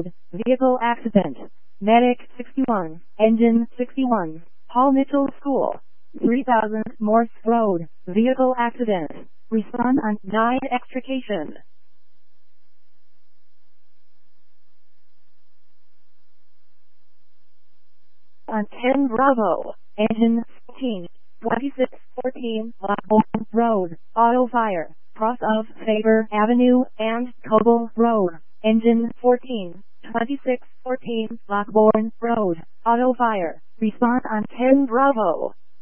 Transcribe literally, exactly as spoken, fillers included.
Road, vehicle accident. Medic sixty-one, engine sixty-one, Paul Mitchell School, three thousand Morse Road, vehicle accident. Respond on nine extrication. On ten Bravo, engine fourteen, twenty-six fourteen Lockbourne Road, auto fire, cross of Faber Avenue and Coble Road, engine fourteen, twenty-six fourteen Lockbourne Road, auto fire. Respond on ten Bravo.